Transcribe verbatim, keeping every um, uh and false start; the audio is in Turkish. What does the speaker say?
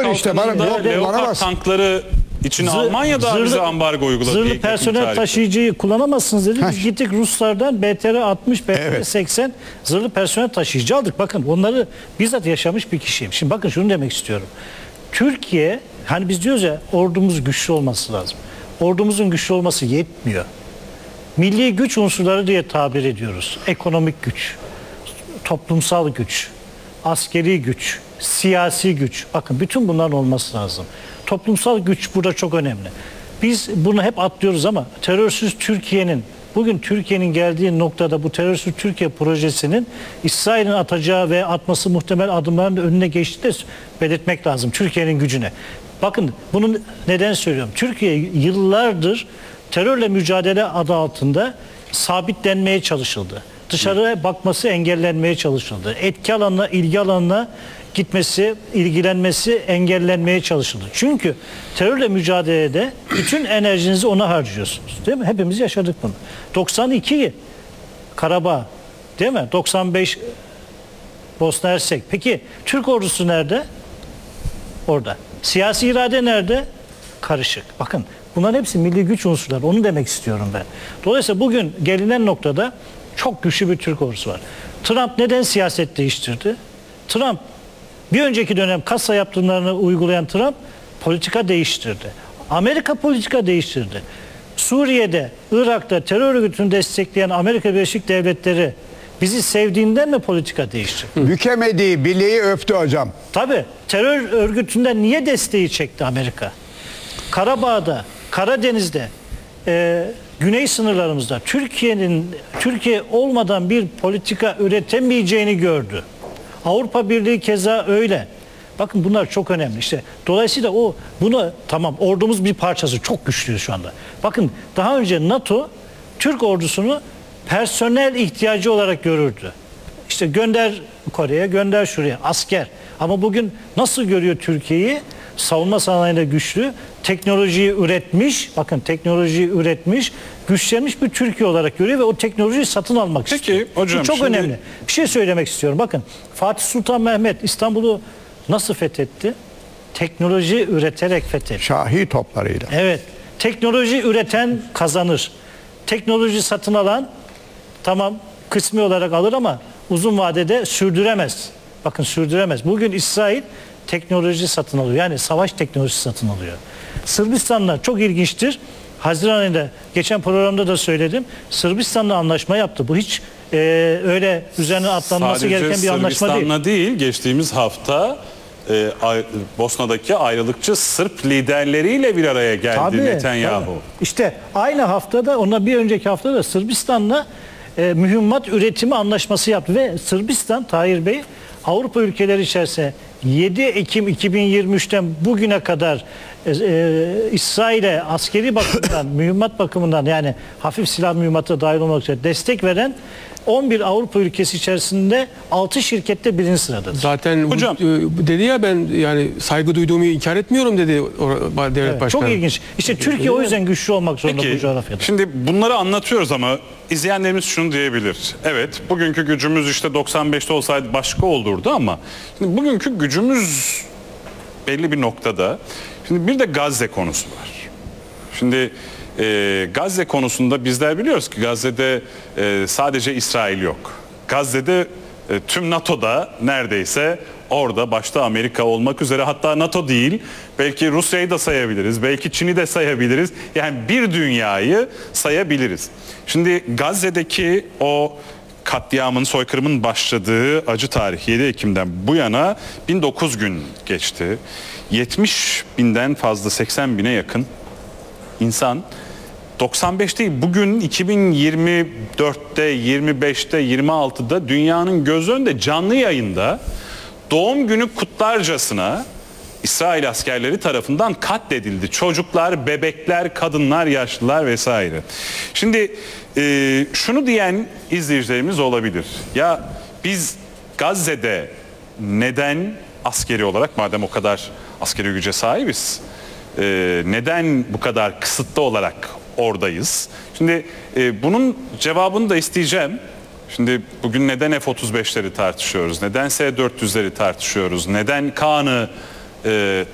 diyor işte. Bana, Kalkanı'nda bu, bana Leopard bas. tankları için Zır- Almanya daha zırhlı- bize ambargo uyguladı. Zırhlı İlk personel tarihte. taşıyıcıyı kullanamazsınız dedi. Biz gittik Ruslardan B T R altmış, B T R Evet. seksen zırhlı personel taşıyıcı aldık. Bakın onları bizzat yaşamış bir kişiyim. Şimdi bakın şunu demek istiyorum. Türkiye, hani biz diyoruz ya, ordumuz güçlü olması lazım. Ordumuzun güçlü olması yetmiyor. Milli güç unsurları diye tabir ediyoruz. Ekonomik güç, toplumsal güç, askeri güç, siyasi güç. Bakın bütün bunların olması lazım. Toplumsal güç burada çok önemli. Biz bunu hep atlıyoruz ama terörsüz Türkiye'nin, bugün Türkiye'nin geldiği noktada bu terörsüz Türkiye projesinin İsrail'in atacağı ve atması muhtemel adımların da önüne geçtiğini de belirtmek lazım Türkiye'nin gücüne. Bakın bunu neden söylüyorum? Türkiye yıllardır terörle mücadele adı altında sabitlenmeye çalışıldı. Dışarıya bakması engellenmeye çalışıldı. Etki alanına, ilgi alanına gitmesi, ilgilenmesi engellenmeye çalışıldı. Çünkü terörle mücadelede bütün enerjinizi ona harcıyorsunuz. Değil mi? Hepimiz yaşadık bunu. doksan iki Karabağ, değil mi? doksan beş Bosna Hersek. Peki Türk ordusu nerede? Orada. Siyasi irade nerede? Karışık. Bakın bunların hepsi milli güç unsurları. Onu demek istiyorum ben. Dolayısıyla bugün gelinen noktada çok güçlü bir Türk ordusu var. Trump neden siyaset değiştirdi? Trump bir önceki dönem kasa yaptırımlarını uygulayan Trump politika değiştirdi. Amerika politika değiştirdi. Suriye'de, Irak'ta terör örgütünü destekleyen Amerika Birleşik Devletleri bizi sevdiğinden mi politika değiştirdi? Bükemediği bileği öptü hocam. Tabii terör örgütünden niye desteği çekti Amerika? Karabağ'da, Karadeniz'de, e, güney sınırlarımızda Türkiye'nin Türkiye olmadan bir politika üretemeyeceğini gördü. Avrupa Birliği keza öyle. Bakın bunlar çok önemli. İşte dolayısıyla o bunu tamam ordumuz bir parçası çok güçlü şu anda. Bakın daha önce NATO Türk ordusunu personel ihtiyacı olarak görürdü. İşte gönder Kore'ye, gönder şuraya asker. Ama bugün nasıl görüyor Türkiye'yi? Savunma sanayinde güçlü, teknolojiyi üretmiş, bakın teknolojiyi üretmiş, güçlenmiş bir Türkiye olarak görüyor ve o teknolojiyi satın almak Peki, istiyor. hocam, Bu çok şimdi... önemli. Bir şey söylemek istiyorum. Bakın Fatih Sultan Mehmet İstanbul'u nasıl fethetti? Teknoloji üreterek fethetti. Şahi toplarıyla. Evet. Teknoloji üreten kazanır. Teknoloji satın alan tamam kısmi olarak alır ama uzun vadede sürdüremez. Bakın sürdüremez. Bugün İsrail teknoloji satın alıyor. Yani savaş teknolojisi satın alıyor. Sırbistan'la çok ilginçtir. Haziran ayında geçen programda da söyledim. Sırbistan'la anlaşma yaptı. Bu hiç e, öyle üzerine atlanması Sadece gereken bir anlaşma değil. Sırbistan'la değil, geçtiğimiz hafta e, ay, Bosna'daki ayrılıkçı Sırp liderleriyle bir araya geldi Tabii, Netanyahu. tabii. İşte aynı haftada, ondan bir önceki haftada Sırbistan'la e, mühimmat üretimi anlaşması yaptı ve Sırbistan, Tahir Bey, Avrupa ülkeleri içerisinde yedi Ekim iki bin yirmi üçten bugüne kadar e, e, İsrail'e askeri bakımdan, mühimmat bakımından yani hafif silah mühimmatı dahil olmak üzere destek veren on bir Avrupa ülkesi içerisinde altı şirkette birinci sıradadır. Zaten Hocam. bu, e, dedi ya ben yani saygı duyduğumu inkar etmiyorum dedi or- devlet Evet, başkanı. çok ilginç. İşte Türkiye o yüzden güçlü olmak zorunda Peki, bu coğrafyada. şimdi bunları anlatıyoruz ama izleyenlerimiz şunu diyebilir. Evet, bugünkü gücümüz işte doksan beşte olsaydı başka olurdu ama şimdi bugünkü gücümüz belli bir noktada. Şimdi bir de Gazze konusu var. Şimdi e, Gazze konusunda bizler biliyoruz ki Gazze'de e, sadece İsrail yok. Gazze'de e, tüm NATO'da neredeyse orada başta Amerika olmak üzere hatta NATO değil belki Rusya'yı da sayabiliriz. Belki Çin'i de sayabiliriz. Yani bir dünyayı sayabiliriz. Şimdi Gazze'deki o katliamın, soykırımın başladığı acı tarih yedi Ekim'den bu yana bin dokuz gün geçti. yetmiş binden fazla seksen bine yakın insan doksan beş değil bugün iki bin yirmi dörtte, yirmi beşte, yirmi altıda dünyanın göz önünde canlı yayında doğum günü kutlarcasına İsrail askerleri tarafından katledildi. Çocuklar, bebekler, kadınlar, yaşlılar vesaire. Şimdi e, şunu diyen izleyicilerimiz olabilir. Ya biz Gazze'de neden askeri olarak madem o kadar askeri güce sahibiz e, neden bu kadar kısıtlı olarak oradayız? Şimdi e, bunun cevabını da isteyeceğim. Şimdi bugün neden F otuz beşleri tartışıyoruz? Neden S dört yüzleri tartışıyoruz? Neden Kaan'ı e,